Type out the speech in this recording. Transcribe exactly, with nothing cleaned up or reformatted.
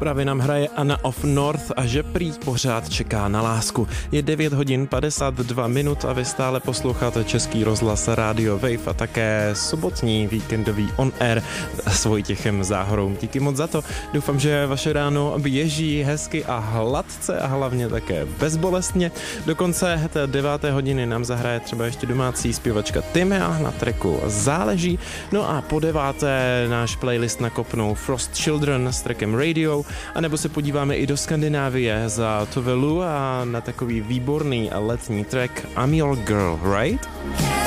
Právě nám hraje Anna of North a že prý pořád čeká na lásku. Je devět hodin padesát dva minut a vy stále posloucháte Český rozhlas Radio Wave a také sobotní víkendový On Air s Vojtěchem Záhorou. Díky moc za to. Doufám, že vaše ráno běží hezky a hladce a hlavně také bezbolestně. Do konce té deváté hodiny nám zahraje třeba ještě domácí zpěvačka Timea na tracku Záleží. No a po deváté náš playlist nakopnou Frost Children s trackem Radio, a nebo se podíváme i do Skandinávie za Tove Lo a na takový výborný letní track I'm Your Girl, right?